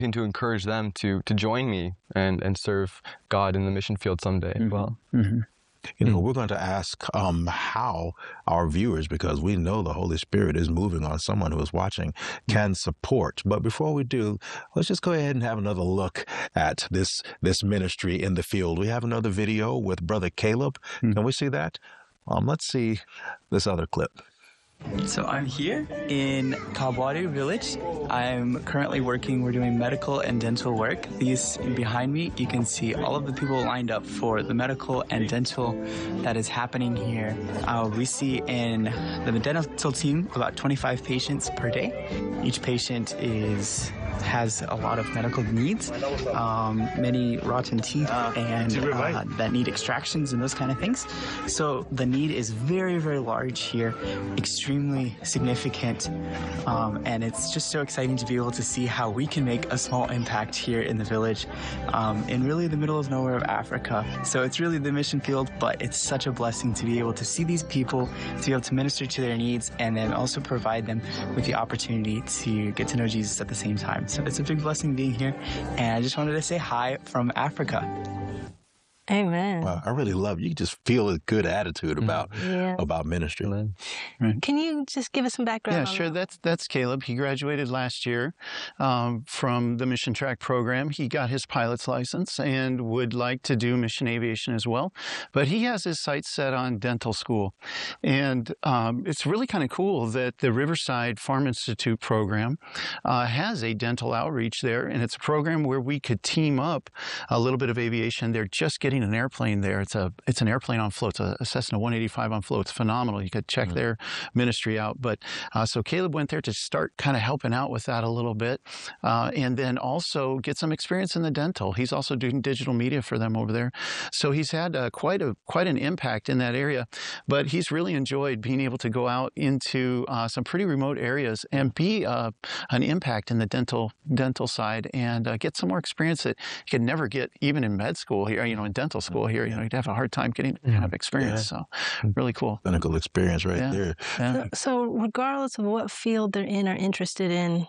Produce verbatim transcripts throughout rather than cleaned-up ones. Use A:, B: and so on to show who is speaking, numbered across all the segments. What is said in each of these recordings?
A: and to encourage them to to join me and and serve God in the mission field someday
B: mm-hmm.
A: as well.
B: Mm-hmm.
C: You know, we're going to ask um, how our viewers, because we know the Holy Spirit is moving on someone who is watching, can support. But before we do, let's just go ahead and have another look at this this ministry in the field. We have another video with Brother Caleb. Mm-hmm. Can we see that? Um, let's see this other clip.
D: So I'm here in Kabwari village. I'm currently working, we're doing medical and dental work. These behind me, you can see all of the people lined up for the medical and dental that is happening here. Uh, we see in the dental team about twenty-five patients per day. Each patient is has a lot of medical needs, um, many rotten teeth and uh, that need extractions and those kind of things. So the need is very, very large here, extremely significant, um, and it's just so exciting to be able to see how we can make a small impact here in the village, um, in really the middle of nowhere of Africa. So it's really the mission field, but it's such a blessing to be able to see these people, to be able to minister to their needs, and then also provide them with the opportunity to get to know Jesus at the same time. So it's a big blessing being here, and I just wanted to say hi from Africa.
E: Amen.
C: Wow, I really love it. You can just feel a good attitude about yeah. about ministry.
E: Right. Can you just give us some background?
B: Yeah,
E: on
B: sure.
E: that?
B: That's that's Caleb. He graduated last year um, from the Mission Track program. He got his pilot's license and would like to do mission aviation as well. But he has his sights set on dental school. And um, it's really kind of cool that the Riverside Farm Institute program uh, has a dental outreach there. And it's a program where we could team up a little bit of aviation. They're just getting an airplane there. It's a it's an airplane on float. It's a, a Cessna one eighty-five on float. It's phenomenal. You could check mm-hmm. their ministry out. But uh, so Caleb went there to start kind of helping out with that a little bit, uh, and then also get some experience in the dental. He's also doing digital media for them over there. So he's had uh, quite a quite an impact in that area. But he's really enjoyed being able to go out into uh, some pretty remote areas and be uh, an impact in the dental dental side and uh, get some more experience that you could never get even in med school here. You know, in dental school here, you know, you'd have a hard time getting that kind of experience. Yeah. So really cool.
C: Clinical experience right
B: yeah.
C: there.
B: Yeah.
E: So, so regardless of what field they're in or interested in,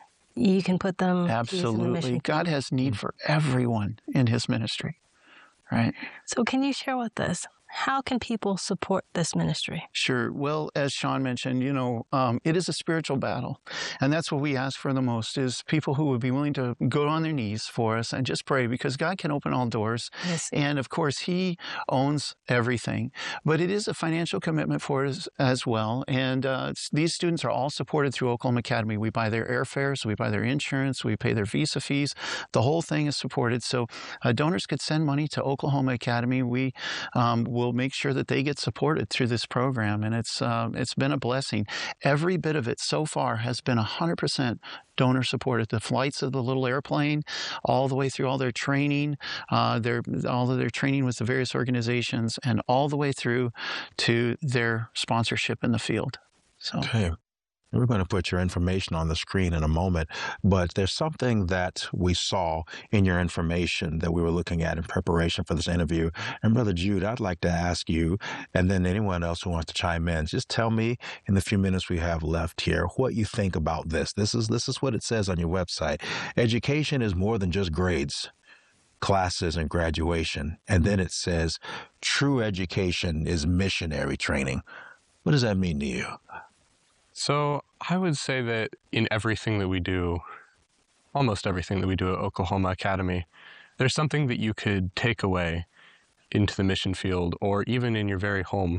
E: you can put them.
B: Absolutely. God has need for everyone in his ministry, right?
E: So can you share with us, how can people support this ministry?
B: Sure. Well, as Sean mentioned, you know, um, it is a spiritual battle. And that's what we ask for the most, is people who would be willing to go on their knees for us and just pray, because God can open all doors.
E: Yes.
B: And of course, he owns everything. But it is a financial commitment for us as well. And uh, these students are all supported through Oklahoma Academy. We buy their airfares, we buy their insurance, we pay their visa fees. The whole thing is supported. So uh, donors could send money to Oklahoma Academy. We um, will We'll make sure that they get supported through this program, and it's uh, it's been a blessing. Every bit of it so far has been one hundred percent donor supported. The flights of the little airplane, all the way through all their training, uh, their all of their training with the various organizations, and all the way through to their sponsorship in the field. So.
C: Okay. We're going to put your information on the screen in a moment, but there's something that we saw in your information that we were looking at in preparation for this interview. And Brother Jude, I'd like to ask you, and then anyone else who wants to chime in, just tell me in the few minutes we have left here what you think about this. This is this is what it says on your website. Education is more than just grades, classes, and graduation. And then it says true education is missionary training. What does that mean to you?
A: So I would say that in everything that we do, almost everything that we do at Oklahoma Academy, there's something that you could take away into the mission field or even in your very home.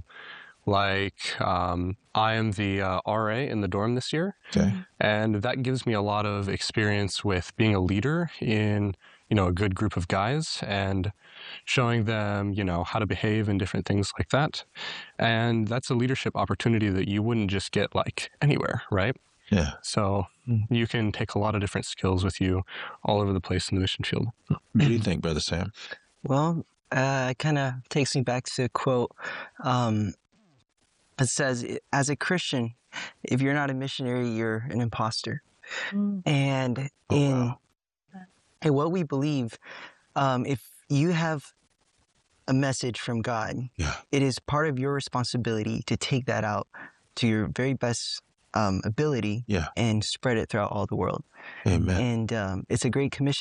A: Like um, I am the uh, R A in the dorm this year,
C: okay.
A: and that gives me a lot of experience with being a leader in, you know, a good group of guys and showing them, you know, how to behave and different things like that. And that's a leadership opportunity that you wouldn't just get like anywhere, right?
C: Yeah.
A: So you can take a lot of different skills with you all over the place in the mission field.
C: What do you think, Brother Sam?
F: Well, uh, it kind of takes me back to a quote. Um, it says, as a Christian, if you're not a missionary, you're an imposter. Mm. And
C: oh,
F: in,
C: wow.
F: in what we believe, um, if you have a message from God,
C: yeah.
F: it is part of your responsibility to take that out to your very best um, ability
C: Yeah.
F: and spread it throughout all the world.
C: Amen.
F: And um, it's a great commission.